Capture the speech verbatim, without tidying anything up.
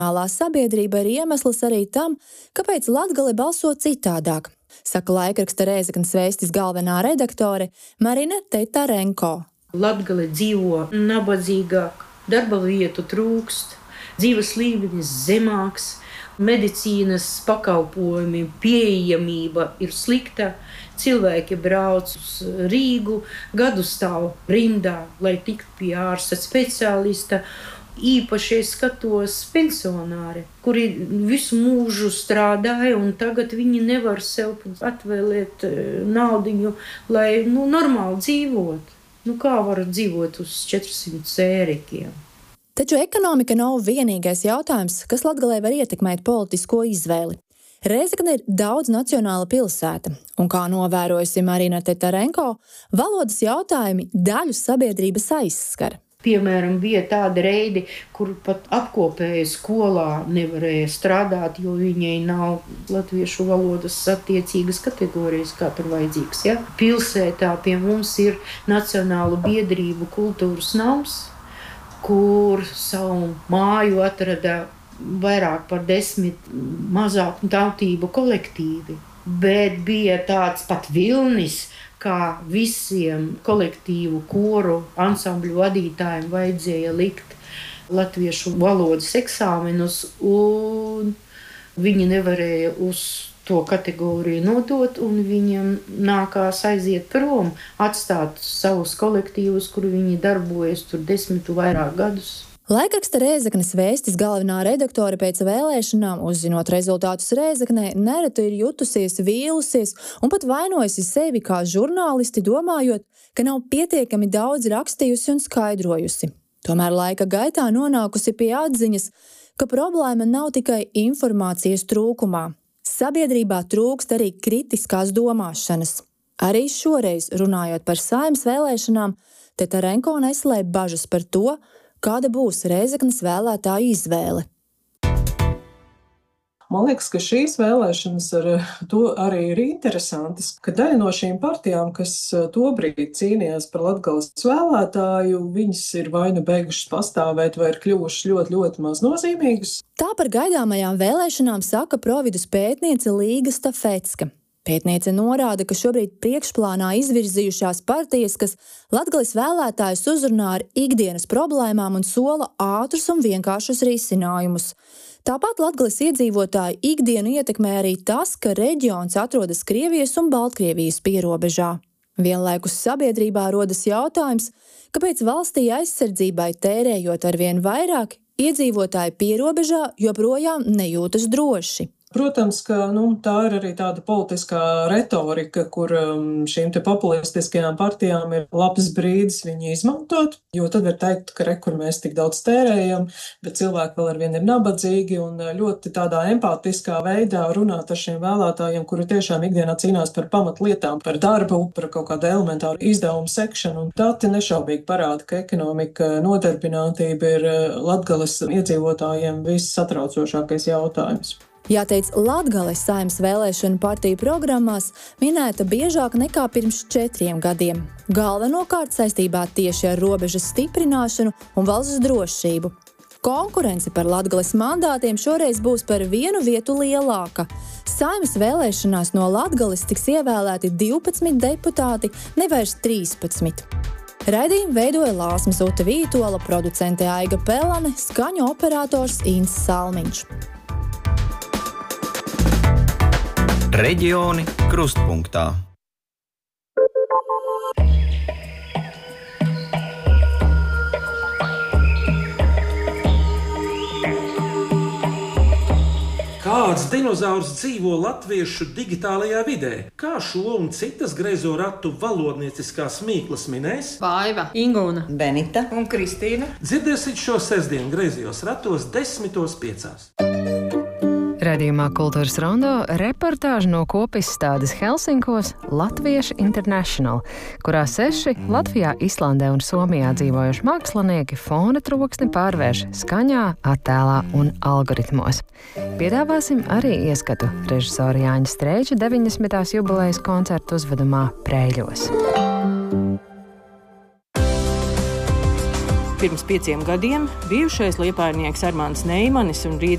Sabiedrība ir iemesls arī tam, kāpēc Latgale balso citādāk, saka laikraksta Rēzeknes vēstis galvenā redaktore Marina Tetarenko. Latgale dzīvo nabadzīgāk, darba vietu trūkst, dzīves līmenis zemāks, medicīnas pakalpojumi, pieejamība ir slikta, cilvēki brauc uz Rīgu, gadu stāv rindā, lai tiktu pie ārsta speciālista. Īpaši es skatos pensionāri, kuri visu mūžu strādāja, un tagad viņi nevar sev atvēlēt naudiņu, lai nu, normāli dzīvot. Nu, kā var dzīvot uz četrsimt ērikiem? Taču ekonomika nav vienīgais jautājums, kas Latgalē var ietekmēt politisko izvēli. Rēzekne ir daudz nacionāla pilsēta, un kā novērojusi Marina Tetarenko, valodas jautājumi daļu sabiedrības aizskar. Piemēram, bija tādi reidi, kur pat apkopēja skolā nevarēja strādāt, jo viņai nav latviešu valodas attiecīgas kategorijas, kā tur vajadzīgs. Ja? Pilsētā pie mums ir Nacionālu biedrību kultūras nams, kur savu māju atrada vairāk par desmit mazāku tautību kolektīvi. Bet bija tāds pat vilnis, kā visiem kolektīvu koru ansambļu vadītājiem vajadzēja likt latviešu valodas eksāmenus, un viņi nevarēja uz to kategoriju nodot, un viņiem nākās aiziet prom, atstāt savus kolektīvus, kur viņi darbojas tur desmit vairāk gadus. Laikraksta Rēzeknes vēstis galvenā redaktore pēc vēlēšanām, uzzinot rezultātus Rēzeknē, nereti ir jutusies vīlusies un pat vainojusi sevi kā žurnālisti, domājot, ka nav pietiekami daudz rakstījusi un skaidrojusi. Tomēr laika gaitā nonākusi pie atziņas, ka problēma nav tikai informācijas trūkumā. Sabiedrībā trūkst arī kritiskās domāšanas. Arī šoreiz, runājot par Saeimas vēlēšanām, Tetarenko neslēp bažas par to, kāda būs Rēzeknes vēlētāju izvēle. Man liekas, ka šīs vēlēšanas ar to arī ir interesantas, ka daļa no šīm partijām, kas tobrīd cīnījās par Latgales vēlētāju, viņas ir vai nu beigušas pastāvēt, vai ir kļuvušas ļoti, ļoti maz nozīmīgas. Tā par gaidāmajām vēlēšanām saka providus pētniece Līga Stafecka. Pētniece norāda, ka šobrīd priekšplānā izvirzījušās partijas, kas Latgales vēlētājus uzrunā ar ikdienas problēmām un sola ātrus un vienkāršus risinājumus. Tāpat Latgales iedzīvotāju ikdienu ietekmē arī tas, ka reģions atrodas Krievijas un Baltkrievijas pierobežā. Vienlaikus sabiedrībā rodas jautājums, kāpēc valstī aizsardzībai tērējot arvien vairāk, iedzīvotāji pierobežā joprojām nejūtas droši. Protams, ka nu, tā ir arī tāda politiskā retorika, kur um, šīm te populistiskajām partijām ir labs brīdis viņu izmantot, jo tad var teikt, ka re, kur mēs tik daudz tērējam, bet cilvēki vēl arvien ir nabadzīgi un ļoti tādā empātiskā veidā runāt ar šiem vēlētājiem, kuri tiešām ikdienā cīnās par pamatlietām, par darbu, par kaut kādu elementāru izdevumu sekšanu. Un dati nešaubīgi parāda, ka ekonomika, nodarbinātība ir Latgales iedzīvotājiem vissatraucošākais jautājums. Jāteic, Latgales Saeimas vēlēšanu partiju programmās minēta biežāk nekā pirms četriem gadiem. Galvenokārt saistībā tieši ar robežas stiprināšanu un valsts drošību. Konkurence par Latgales mandātiem šoreiz būs par vienu vietu lielāka. Saeimas vēlēšanās no Latgales tiks ievēlēti divpadsmit deputāti, nevairs trīspadsmit. Raidījumu veidoja Lāsmas Ute Vītola, producente Aiga Pelane, skaņu operators Inns Salmiņš. Reģioni krustpunktā. Kāds dinozaurs dzīvo latviešu digitālajā vidē? Kā šo un citas greizo ratu valodnieciskās mīklas minēs? Vaiva, Ingūna, Benita un Kristīna. Dzirdēsiet šo sestdienu greizajos ratos desmitos piecās. Radījumā Kultūras rondo reportāža no kopizstādes Helsinkos Latviešu International, kurā seši Latvijā, Islandē un Somijā dzīvojuši mākslinieki fona troksni pārvērš skaņā, attēlā un algoritmos. Piedāvāsim arī ieskatu režisora Jāņa Streiča deviņdesmitās jubilejas koncertu uzvedumā Prēļos. Pirms pieciem gadiem bijušais liepājnieks Armāns Neimanis un Rīgas